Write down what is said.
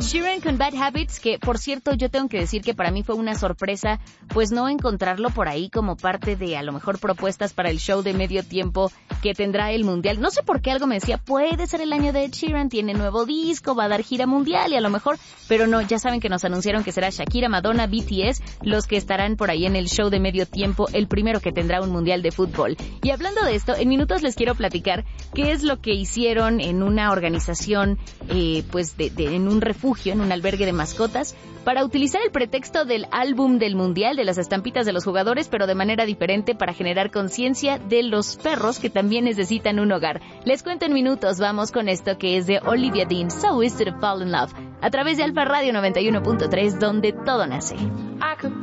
Sheeran con Bad Habits, que por cierto yo tengo que decir que para mí fue una sorpresa, pues no encontrarlo por ahí como parte de a lo mejor propuestas para el show de medio tiempo que tendrá el mundial. No sé por qué algo me decía, puede ser el año de Ed Sheeran, tiene nuevo disco, va a dar gira mundial y a lo mejor, pero no, ya saben que nos anunciaron que será Shakira, Madonna, BTS, los que estarán por ahí en el show de medio tiempo, el primero que tendrá un mundial de fútbol. Y hablando de esto, en minutos les quiero platicar qué es lo que hicieron en una organización, pues en un refugio, en un albergue de mascotas, para utilizar el pretexto del álbum del mundial, de las estampitas de los jugadores, pero de manera diferente para generar conciencia de los perros que también necesitan un hogar. Les cuento en minutos, vamos con esto que es de Olivia Dean, So Easy to Fall in Love, a través de Alfa Radio 91.3, donde todo nace.